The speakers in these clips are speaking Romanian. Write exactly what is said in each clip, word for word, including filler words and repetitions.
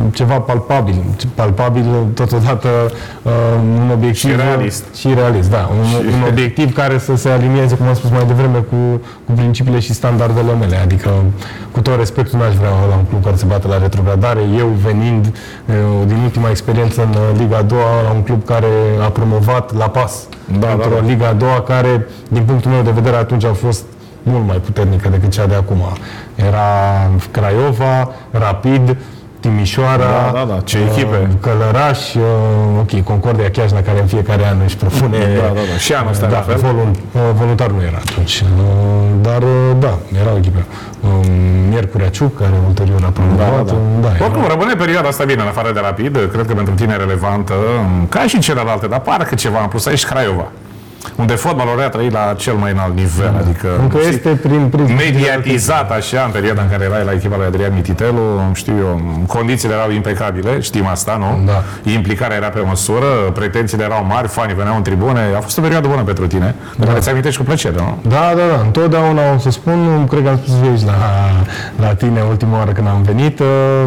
ceva palpabil, palpabil totodată uh, un obiectiv și realist. Și realist, da, un, și... un obiectiv care să se alinieze, cum am spus mai devreme, cu, cu principiile și standardele mele. Adică, cu tot respectul, n-aș vrea la un club care se bate la retrogradare. Eu venind uh, din ultima experiență în Liga a doua, la un club care a promovat la pas da, într-o da, da. Liga a doua, care, din punctul meu de vedere, atunci a fost mult mai puternică decât cea de acum. Era Craiova, Rapid, Timișoara, da, da, da. Ce echipe. Călăraș, ok, Concordia Chiajna, care în fiecare an își propune... Da, da, da. Și anul ăsta da, la fel. Volunt, voluntar nu era atunci, dar da, erau echipe. Miercurea Ciuc, care ulterior a promovat. Da, da, da. Da, oricum, rămâne perioada asta bine, în afară de Rapid, cred că pentru tine e relevantă, ca și celelalte, dar parcă ceva în plus, aici Craiova, unde fotbalul a trăit la cel mai înalt nivel, da. Adică încă este prin, prin mediatizat așa în perioada în care erai la echipa lui Adrian Mititelu, știu eu, condițiile erau impecabile, știm asta, nu? Da. Implicarea era pe măsură, pretențiile erau mari, fanii veneau în tribune, a fost o perioadă bună pentru tine, de care ți amintești cu plăcere, nu? Da, da, da, întotdeauna o să spun, cred că am spus aici la, la tine ultima oară când am venit,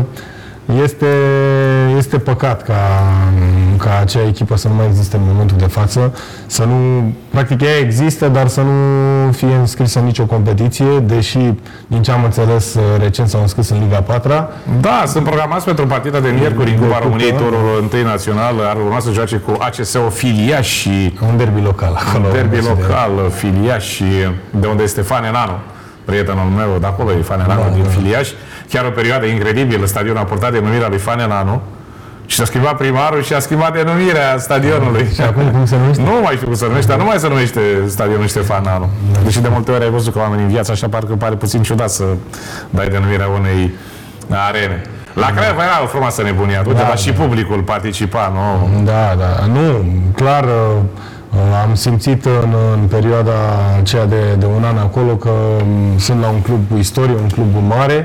Este, este păcat ca, ca acea echipă să nu mai existe în momentul de față, să nu, practic ea există, dar să nu fie înscrisă în nicio competiție, deși, din ce am înțeles, recent s-au înscris în Liga a patra. Da, sunt programați pentru partida de miercuri în Cupa României, turul întâi național, ar urma să joace cu A C S-ul Filiași. Un derby local acolo. Un derby local, Filiași, de unde este Faneanu, prietenul meu, de acolo e Faneanu, da, din da. Filiași. Chiar o perioadă incredibilă, stadionul a purtat denumirea lui Faneanu și s-a schimbat primarul și a schimbat denumirea stadionului. Și acum cum se numește? Nu mai știu cum se numește, dar nu mai se numește stadionul Ștefan Anu. Deși de multe ori ai văzut că oamenii în viață așa parcă pare puțin ciudat să dai denumirea unei arene. La Craiova era o frumoasă nebunie atunci, da, dar și publicul participa, nu? Da, da, nu, clar. Am simțit în, în perioada aceea de, de un an acolo că sunt la un club cu istorie, un club mare,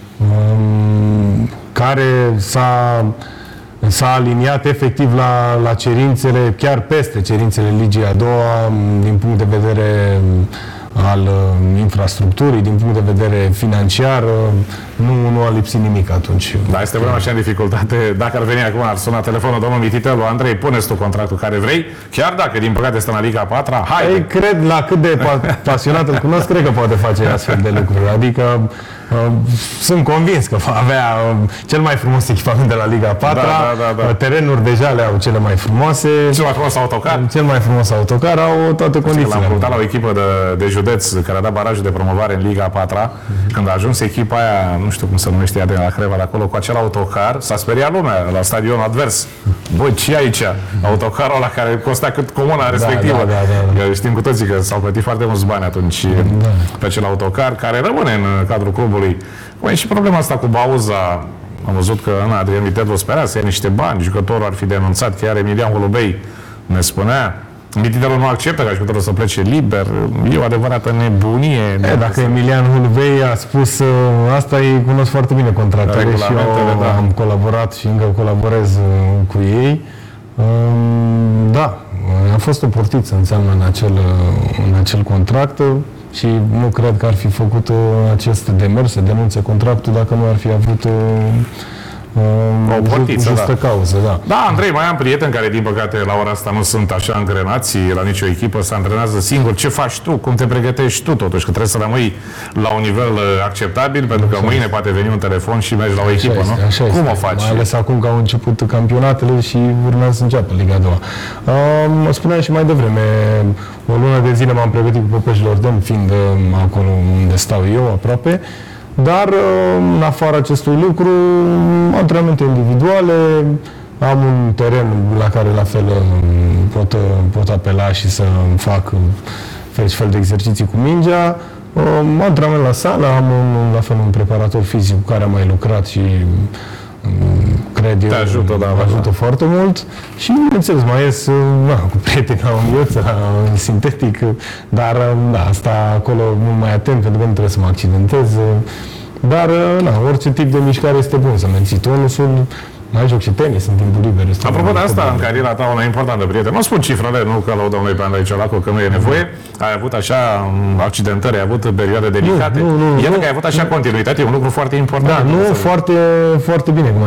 care s-a, s-a aliniat efectiv la, la cerințele, chiar peste cerințele Ligii a doua, din punct de vedere al infrastructurii, din punct de vedere financiar, nu, nu a lipsit nimic atunci. Da, este vreo așa în dificultate. Dacă ar veni acum, ar suna telefonul domnul Mititelu, Andrei, puneți tu contractul care vrei, chiar dacă, din păcate, este în Liga a patra, hai! Ei, cred, la cât de pasionat îl cunosc, cred că poate face astfel de lucruri. Adică, uh, sunt convins că va avea uh, cel mai frumos echipament de la Liga a patra, da, da, da, da. Terenuri deja le au cele mai frumoase. Cel mai frumos autocar. Cel mai frumos autocar, au toate condițiile. L-am punctat la o echipă de, de județ care a dat barajul de promovare în Liga a patra. Mm-hmm. Când a ajuns echipa aia, nu știu cum se numește ea de la Craiova, de acolo, cu acel autocar, s-a speriat lumea la stadionul advers. Băi, ce e aici? Autocarul ăla care costa cât comuna respectivă. Da, da, da, da. Știm cu toții că s-au plătit foarte mulți bani atunci da. Pe acel autocar, care rămâne în cadrul clubului. Băi, și problema asta cu Bauza, am văzut că în Adrian Mititelu sperea să ia niște bani, jucătorul ar fi denunțat, chiar Emilian Holubei ne spunea. Mititelu nu acceptă ca jucătorul să plece liber. E o adevărată nebunie. E, dacă Emilian Holubei a spus uh, asta, îi cunosc foarte bine contractele și eu da. am colaborat și încă colaborez uh, cu ei. Uh, da, a fost o portiță, înseamnă, în acel, uh, în acel contract și nu cred că ar fi făcut uh, acest demers, să denunțe contractul, dacă nu ar fi avut uh, o portiță, justă da. cauză, da. Da, Andrei, mai am prieteni care, din păcate, la ora asta nu sunt așa angrenați la nicio echipă, se antrenează singur. Ce faci tu? Cum te pregătești tu, totuși? Că trebuie să rămâi la un nivel acceptabil, pentru că așa mâine este. Poate veni un telefon și mergi la o echipă, așa nu? Este, Cum este. o faci? Mai ales acum că au început campionatele și urmează să înceapă Liga a doua. Um, spuneam și mai devreme, o lună de zile m-am pregătit cu Popeșilor Dăm, fiind acolo unde stau eu, aproape. Dar, în afara acestui lucru, antrenamente individuale, am un teren la care la fel pot, pot apela și să fac fel și fel de exerciții cu mingea. Antrenament la sală, am un, la fel un preparator fizic cu care am mai lucrat și cred eu, ajută, da, mă ajută da. foarte mult și, bineînțeles, mai ies na, cu prieteni la un ioță, la sintetic, dar da, asta acolo mult mai atent, pentru că nu trebuie să mă accidentez. Dar, na, orice tip de mișcare este bun, să menții tonusul. Mai joc și tenis în timpul liber. Apropo de asta, în cariera ta, una importantă, prieten. Nu spun cifrele, nu că laudăm noi pe Andrei Ciolacu, că nu e nevoie. Ai avut așa accidentări, ai avut perioade delicate. Nu, nu, nu, Iată nu, că ai avut așa continuitate, e un lucru foarte important. Da, nu, foarte, foarte bine, cum